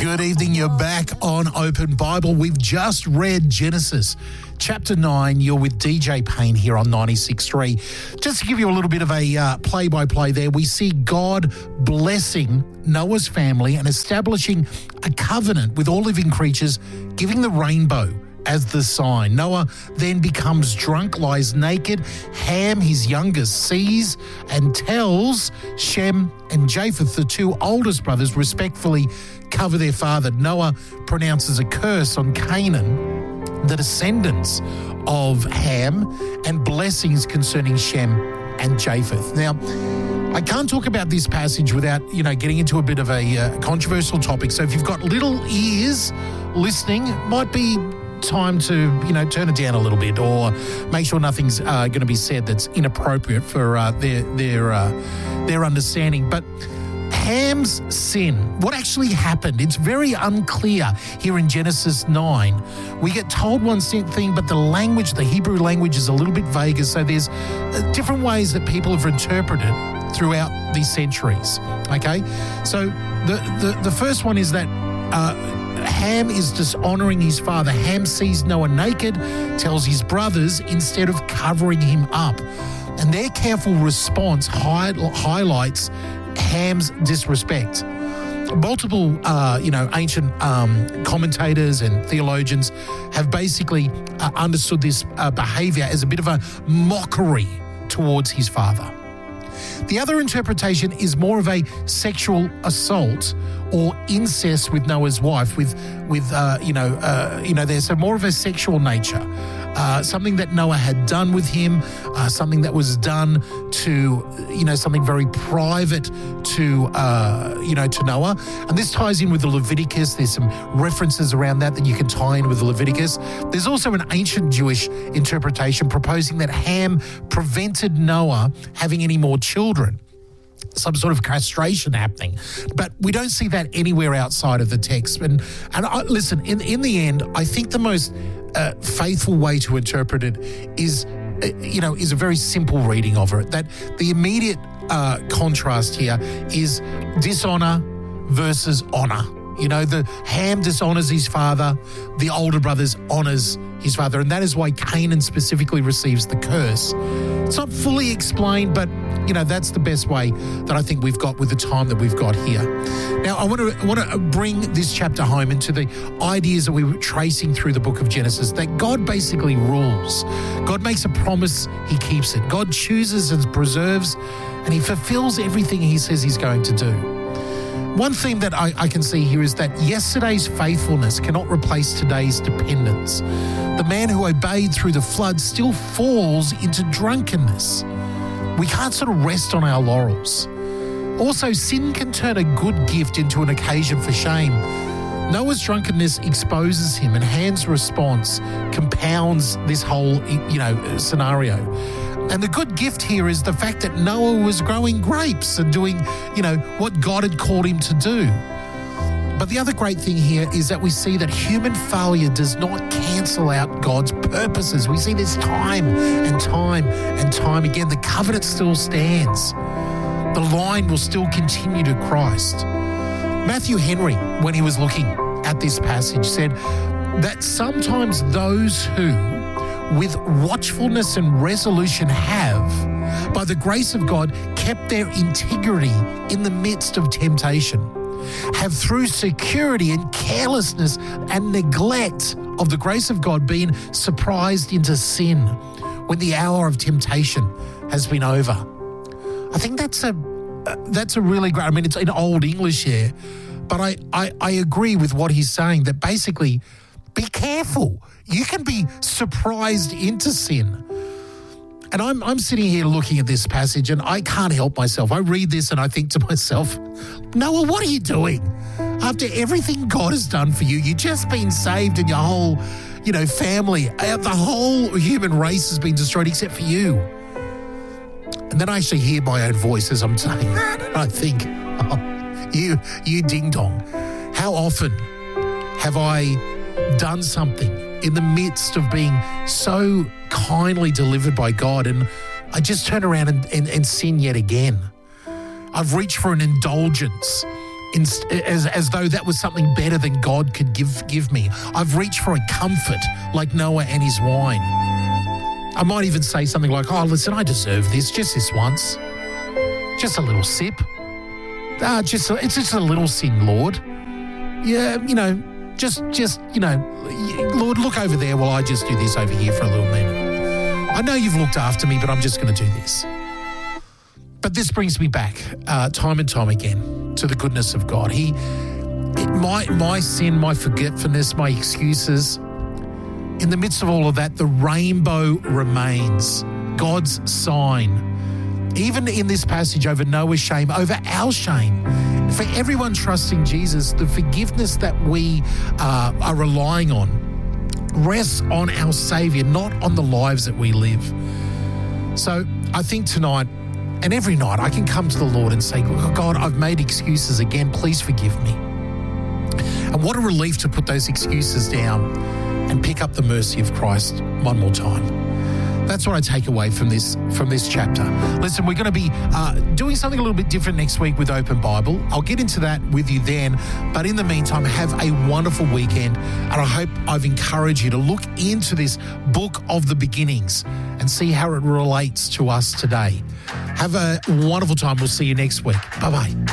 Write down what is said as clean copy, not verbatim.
Good evening. You're back on Open Bible. We've just read Genesis chapter 9. You're with DJ Payne here on 96.3. Just to give you a little bit of a play-by-play there, we see God blessing Noah's family and establishing a covenant with all living creatures, giving the rainbow as the sign. Noah then becomes drunk, lies naked. Ham, his youngest, sees and tells Shem and Japheth, the two oldest brothers, respectfully cover their father. Noah pronounces a curse on Canaan, the descendants of Ham, and blessings concerning Shem and Japheth. Now, I can't talk about this passage without, getting into a bit of a controversial topic. So if you've got little ears listening, might be time to, turn it down a little bit or make sure nothing's going to be said that's inappropriate for their understanding. But Ham's sin, what actually happened, it's very unclear here in Genesis 9. We get told one thing, but the Hebrew language is a little bit vaguer. So there's different ways that people have interpreted it throughout these centuries. Okay, so the first one is that Ham is dishonoring his father. Ham sees Noah naked, tells his brothers instead of covering him up. And their careful response highlights Ham's disrespect. Multiple, ancient commentators and theologians have basically understood this behavior as a bit of a mockery towards his father. The other interpretation is more of a sexual assault or incest with Noah's wife, there's more of a sexual nature, something that Noah had done with him, something that was done to, something very private to Noah. And this ties in with the Leviticus. There's some references around that you can tie in with the Leviticus. There's also an ancient Jewish interpretation proposing that Ham prevented Noah having any more children. Some sort of castration happening. But we don't see that anywhere outside of the text. And listen, in the end, I think the most faithful way to interpret it is a very simple reading of it. That the immediate contrast here is dishonor versus honor. The Ham dishonors his father, the older brothers honors his father, and that is why Canaan specifically receives the curse. It's not fully explained, but that's the best way that I think we've got with the time that we've got here. Now, I want to bring this chapter home into the ideas that we were tracing through the book of Genesis, that God basically rules. God makes a promise, he keeps it. God chooses and preserves, and he fulfills everything he says he's going to do. One theme that I can see here is that yesterday's faithfulness cannot replace today's dependence. The man who obeyed through the flood still falls into drunkenness. We can't sort of rest on our laurels. Also, sin can turn a good gift into an occasion for shame. Noah's drunkenness exposes him, and Ham's response compounds this whole, scenario. And the good gift here is the fact that Noah was growing grapes and doing, what God had called him to do. But the other great thing here is that we see that human failure does not cancel out God's purposes. We see this time and time and time again. The covenant still stands. The line will still continue to Christ. Matthew Henry, when he was looking at this passage, said that sometimes those who, with watchfulness and resolution have, by the grace of God, kept their integrity in the midst of temptation, have through security and carelessness and neglect of the grace of God been surprised into sin when the hour of temptation has been over. I think that's a really great, it's in Old English here, but I agree with what he's saying, that basically, be careful. You can be surprised into sin. And I'm sitting here looking at this passage and I can't help myself. I read this and I think to myself, Noah, what are you doing? After everything God has done for you, you've just been saved and your whole, family, the whole human race has been destroyed except for you. And then I actually hear my own voice as I'm saying that. And I think, you ding dong. How often have I done something in the midst of being so kindly delivered by God, and I just turn around and sin yet again? I've reached for an indulgence as though that was something better than God could give me. I've reached for a comfort like Noah and his wine. I might even say something like, oh, listen, I deserve this, just this once. Just a little sip. It's just a little sin, Lord. Yeah, just Lord, look over there while I just do this over here for a little minute. I know you've looked after me, but I'm just going to do this. But this brings me back time and time again to the goodness of God. My sin, my forgetfulness, my excuses, in the midst of all of that, the rainbow remains, God's sign. Even in this passage over Noah's shame, over our shame, for everyone trusting Jesus, the forgiveness that we are relying on rests on our Saviour, not on the lives that we live. So I think tonight and every night I can come to the Lord and say, God, I've made excuses again. Please forgive me. And what a relief to put those excuses down and pick up the mercy of Christ one more time. That's what I take away from this chapter. Listen, we're going to be doing something a little bit different next week with Open Bible. I'll get into that with you then. But in the meantime, have a wonderful weekend. And I hope I've encouraged you to look into this book of the beginnings and see how it relates to us today. Have a wonderful time. We'll see you next week. Bye-bye.